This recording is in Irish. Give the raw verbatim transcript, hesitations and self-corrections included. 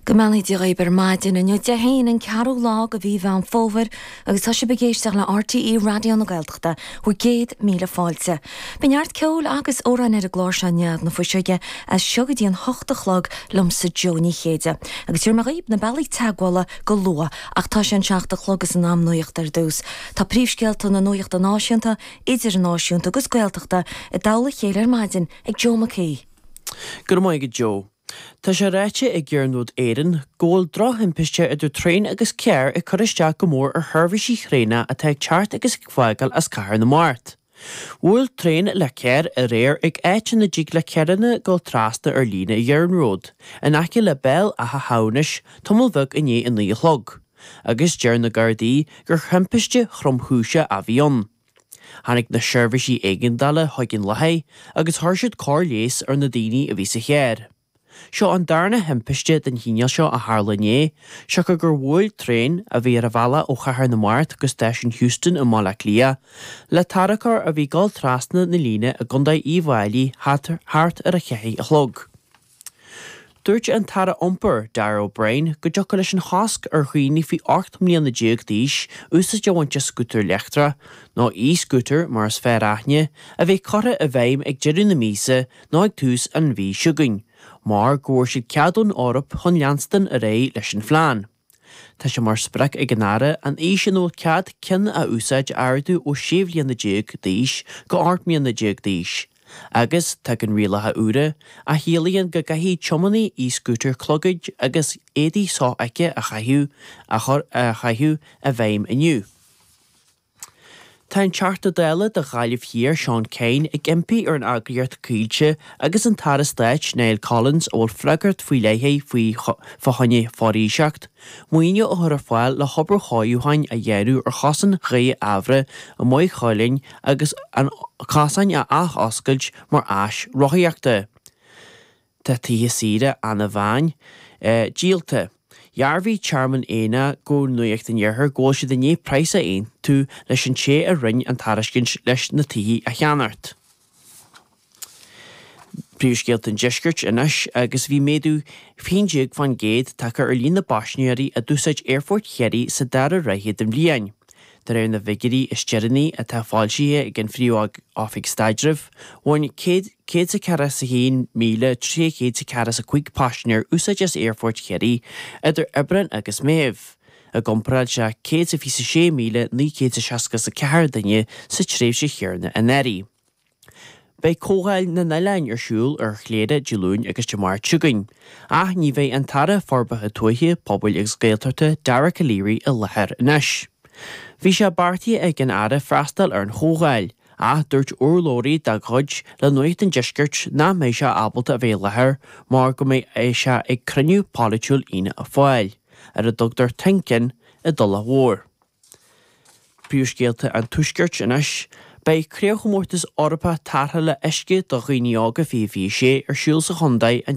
Gymani di rai ber maidin yn yw dehain yn carw log a fi fan fofr agus hosio begeisteach le R T E radio na gaeltachta hwy gyd mila fáilte. Biniart ceol agus oran er y glor sianiad na fwysioge as siogad i'n hochtach log lomsa Joni chéide. Agus yw'r marib na bali tagwala go lua ach ta sian siachtach log as yn am nuiacht ar dws. Ta prifsgelt na nuiacht a náisiúnta, idir náisiúnta agus gaeltachta y dawla chéil ar maidin ag Joe McKay. Gyrmaig Joe. Tá sé réite ag ggéarnúd éireann ggóil drochimpiste idir tréin agus ceir i choristeach go mór ar thuirmhaisí chréine a teag teart agus gháigal as cahar na Mart. Bhfuil tréin le ceir a réir ag éitin na ddíg le ceireanna go trasna ar lína i Dhearnród, in aici le bell a ha haunis tomul bhig inné in naí chlog, agus dear na Gardaí gur chimpiste chromthúise a bhíon. Hannig na seirbhísí éigindala thuigin lethaí agus thuirsead cór léas ar na daoine a bhí sa chéir. Seo an darna himpiste den híneal seo a Harlané, seo go gur bhfuil tréin a bhí ar a bhela ó Chahar na Mart go stéisiún Houston i Mála Clia, le tarachar a bhí gáil trasna na líne a gundaigh íomhhailí thart ar a cheithí a chlog. Dúirt an tara omper Darrow Brain go deocha leis an chosc ar chuoine fhí ocht mbliana na déag díos úsas dehainte scútar leachtra, nó í scútar mar is fear aithne, a bheith corra a bheim ag deireadh na mísa nó ag tús an bhí siúgain. Mar gúir siad ceadún árap chun leanstan a ré leis an phlean. Tá sé mar sprec ag gnára an éis an ó cead cin a úsáid ardú ó séomhlíon na déag díos go ardmíon na déag díos. Agus tá an rialathe úra a híalaíonn go gaithí tiomaní í scútar clogaid agus éadaí sá aice a chaithú a chur a chaithú a bheim iniu. Tá an tearta déile de ghailibh hir Sean Cain ag impi ar an agriart cúilte agus an tara stéit Neil Collins ó freigart faoi leithe faoi fahanne fóríseacht, muoine ó thar fáil le hobar cháúhain a dhéanú ar chasan ré ahre a mó cháilinn agus an chasan a ach oscailt mar ais rothaíochta. Tá títhe siide anna bhain díalta. Jarví Charman éna go nuíocht an dhearthar ggóil siad inné praisa aon tú leis an sé a rinn an tarascin leis na títí a cheannart. Príomhscéalt an deisgurt inis agus bhí méadú féindeag fan géad take ar lína baisniúirí a dúsáid Airfort Cherry sa dara raithe dem líon. Dar ar na vigirí is dearnaí a tá fáilsíthe ag an phríomh áfik staidirh, bhain céad sa cara sa hén míle trí céad sa cara sa chuig pasneir úsáid as Airfort Cherry idir Ibran agus Méibh. A gomprail se céad sa fís sé míle ní céad sa seasca sa cehar daine sa tréimh sé chéarna an éirí. Bei cóháil na neilein ar siúil ar chléide Jilún agus de mar tugain, ach ní bheith an tara forbathe tuaithe pobl ag scéaltarta Dara Calíri a lethir inis. Bhí sé bartaí ag an ara freastal ar an chógáil, ach dúirt urlóirí de chuid le nuacht an deisgurt ná méid se abalta a bheith lethir mar go méid é se ag cruniú politiúil ine a fáil, ar a dugtar tincin i dul a mhór. Príomhscéalta an tuisgurt inis, bei créochmórtas orpa tartha le isce do dhaoine aga fí bhí sé ar siúil sa chundaid an